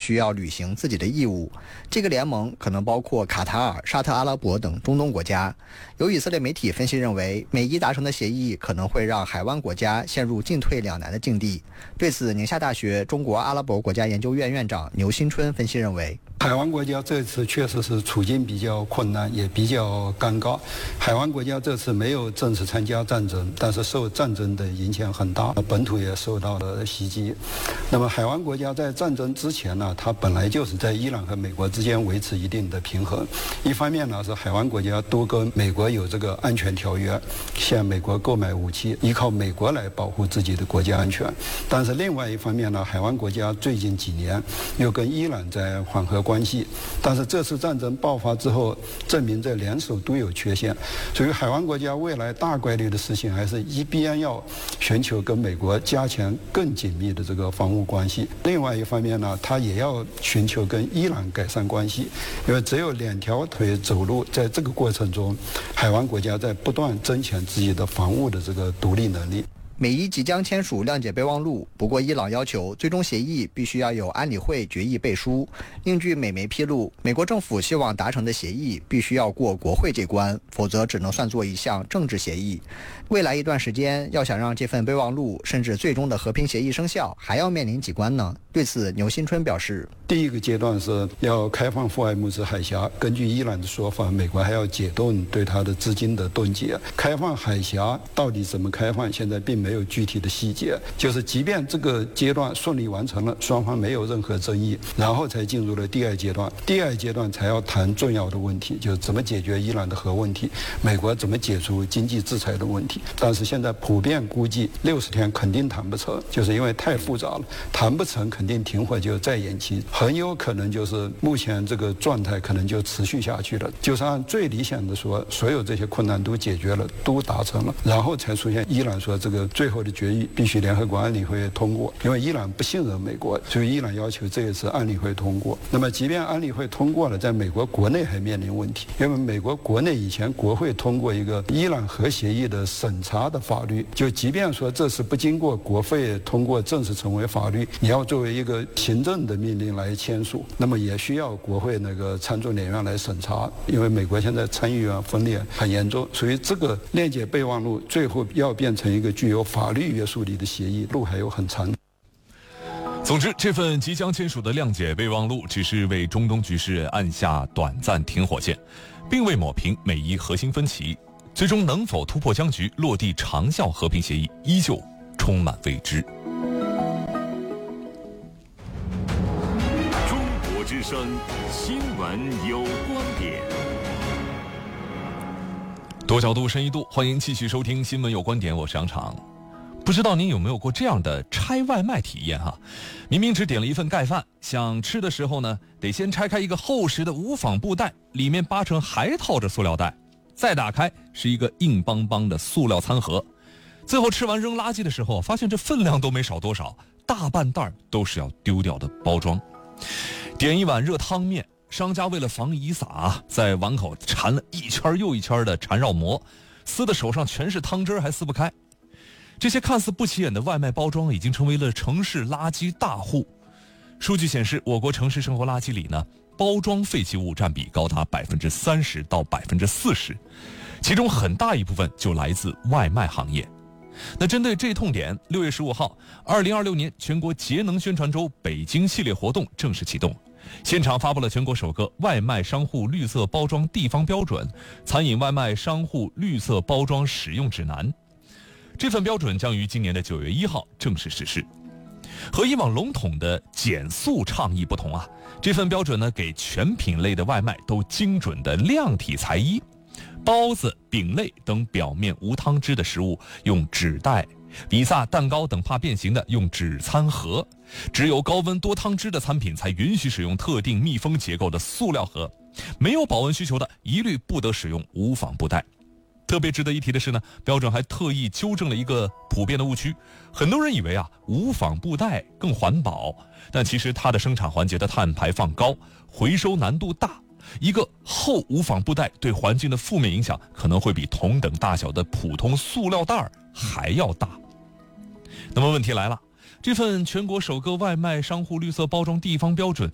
需要履行自己的义务。这个联盟可能包括卡塔尔、沙特阿拉伯等中东国家。有以色列媒体分析认为，美伊达成的协议可能会让海湾国家陷入进退两难的境地。对此，宁夏大学中国阿拉伯国家研究院院长牛新春分析认为， 海湾国家这次确实是处境比较困难，也比较尴尬。海湾国家这次没有正式参加战争，但是受战争的影响很大，本土也受到了袭击。那么海湾国家在战争之前呢，它本来就是在伊朗和美国之间维持一定的平衡。一方面呢，是海湾国家都跟美国有这个安全条约，向美国购买武器，依靠美国来保护自己的国家安全。但是另外一方面呢，海湾国家最近几年又跟伊朗在缓和关系，但是这次战争爆发之后，证明这两手都有缺陷，所以海湾国家未来大概率的事情还是一边要寻求跟美国加强更紧密的这个防务关系，另外一方面呢，它也要寻求跟伊朗改善关系，因为只有两条腿走路，在这个过程中，海湾国家在不断增强自己的防务的这个独立能力。 美伊即将签署谅解备忘录，不过伊朗要求最终协议必须要有安理会决议背书。另据美媒披露，美国政府希望达成的协议必须要过国会这关，否则只能算作一项政治协议。未来一段时间，要想让这份备忘录甚至最终的和平协议生效，还要面临几关呢？对此，牛新春表示， 第一个阶段是要开放霍尔木兹海峡，根据伊朗的说法，美国还要解冻对它的资金的冻结。开放海峡到底怎么开放，现在并没有具体的细节，就是即便这个阶段顺利完成了，双方没有任何争议，然后才进入了第二阶段。第二阶段才要谈重要的问题，就是怎么解决伊朗的核问题，美国怎么解除经济制裁的问题。但是现在普遍估计60天肯定谈不成，就是因为太复杂了，谈不成肯定停火就再延期，很有可能就是目前这个状态可能就持续下去了。就是按最理想的说，所有这些困难都解决了，都达成了，然后才出现伊朗说这个最后的决议必须联合国安理会通过，因为伊朗不信任美国，所以伊朗要求这一次安理会通过。那么即便安理会通过了，在美国国内还面临问题，因为美国国内以前国会通过一个伊朗核协议的审查的法律，就即便说这是不经过国会通过正式成为法律，你要作为一个行政的命令来签署，那么也需要国会那个参众两院来审查，因为美国现在参议院分裂很严重，所以这个谅解备忘录最后要变成一个具有法律约束力的协议，路还有很长。 总之，这份即将签署的谅解备忘录只是为中东局势按下短暂停火线，并未抹平美伊核心分歧，最终能否突破僵局，落地长效和平协议，依旧充满未知。 中国之声新闻有观点， 多角度深一度，欢迎继续收听新闻有观点，我是杨常。不知道您有没有过这样的拆外卖体验哈？明明只点了一份盖饭，想吃的时候呢，得先拆开一个厚实的无纺布袋，里面8成还套着塑料袋，再打开是一个硬邦邦的塑料餐盒，最后吃完扔垃圾的时候，发现这分量都没少多少，大半袋都是要丢掉的包装。点一碗热汤面，商家为了防遗撒，在碗口缠了一圈又一圈的缠绕膜，撕的手上全是汤汁还撕不开。这些看似不起眼的外卖包装已经成为了城市垃圾大户。数据显示，我国城市生活垃圾里呢，包装废弃物占比高达30%到40%，其中很大一部分就来自外卖行业。那针对这痛点，6月15号，2026年全国节能宣传周北京系列活动正式启动，现场发布了全国首个外卖商户绿色包装地方标准——餐饮外卖商户绿色包装使用指南。这份标准将于今年的9月1号正式实施。和以往笼统的减塑倡议不同啊，这份标准呢，给全品类的外卖都精准的量体裁衣。包子、饼类等表面无汤汁的食物用纸袋，比萨、蛋糕等怕变形的用纸餐盒，只有高温多汤汁的餐品才允许使用特定密封结构的塑料盒，没有保温需求的一律不得使用无纺布袋。特别值得一提的是呢，标准还特意纠正了一个普遍的误区，很多人以为啊，无纺布袋更环保，但其实它的生产环节的碳排放高，回收难度大，一个厚无纺布袋对环境的负面影响可能会比同等大小的普通塑料袋还要大。那么问题来了，这份全国首个外卖商户绿色包装地方标准